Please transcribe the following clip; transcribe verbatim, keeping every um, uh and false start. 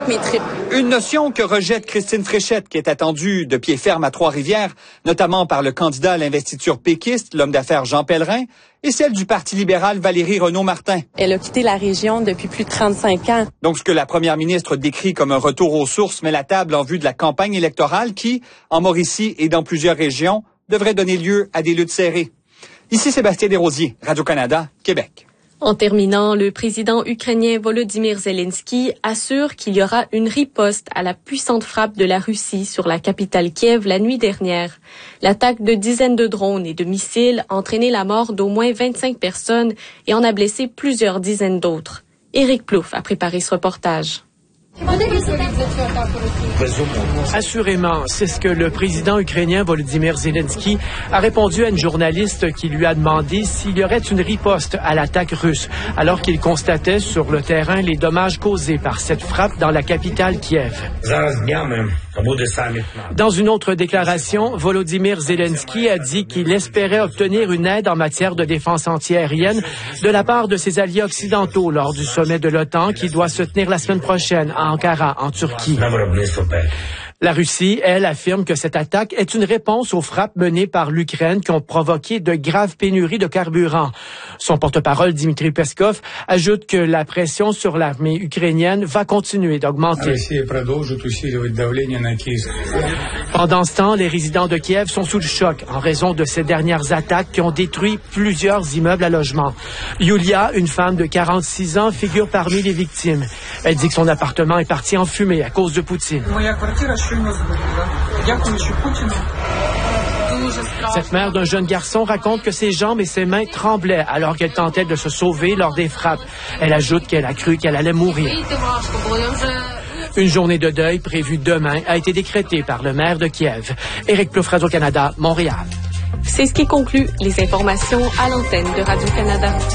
Mes tripes. Une notion que rejette Christine Fréchette, qui est attendue de pied ferme à Trois-Rivières, notamment par le candidat à l'investiture péquiste, l'homme d'affaires Jean Pellerin, et celle du Parti libéral Valérie Renaud-Martin. Elle a quitté la région depuis plus de trente-cinq ans. Donc ce que la première ministre décrit comme un retour aux sources met la table en vue de la campagne électorale qui, en Mauricie et dans plusieurs régions, devrait donner lieu à des luttes serrées. Ici Sébastien Desrosiers, Radio-Canada, Québec. En terminant, le président ukrainien Volodymyr Zelensky assure qu'il y aura une riposte à la puissante frappe de la Russie sur la capitale Kiev la nuit dernière. L'attaque de dizaines de drones et de missiles a entraîné la mort d'au moins vingt-cinq personnes et en a blessé plusieurs dizaines d'autres. Éric Plouffe a préparé ce reportage. Assurément, c'est ce que le président ukrainien Volodymyr Zelensky a répondu à une journaliste qui lui a demandé s'il y aurait une riposte à l'attaque russe, alors qu'il constatait sur le terrain les dommages causés par cette frappe dans la capitale Kiev. Dans une autre déclaration, Volodymyr Zelensky a dit qu'il espérait obtenir une aide en matière de défense antiaérienne de la part de ses alliés occidentaux lors du sommet de l'OTAN qui doit se tenir la semaine prochaine à Ankara, en Turquie. La Russie, elle, affirme que cette attaque est une réponse aux frappes menées par l'Ukraine qui ont provoqué de graves pénuries de carburant. Son porte-parole, Dmitry Peskov, ajoute que la pression sur l'armée ukrainienne va continuer d'augmenter. Pendant ce temps, les résidents de Kiev sont sous le choc en raison de ces dernières attaques qui ont détruit plusieurs immeubles à logement. Yulia, une femme de quarante-six ans, figure parmi les victimes. Elle dit que son appartement est parti en fumée à cause de Poutine. Cette mère d'un jeune garçon raconte que ses jambes et ses mains tremblaient alors qu'elle tentait de se sauver lors des frappes. Elle ajoute qu'elle a cru qu'elle allait mourir. Une journée de deuil prévue demain a été décrétée par le maire de Kiev. Éric Plouffe, Radio-Canada, Montréal. C'est ce qui conclut les informations à l'antenne de Radio-Canada.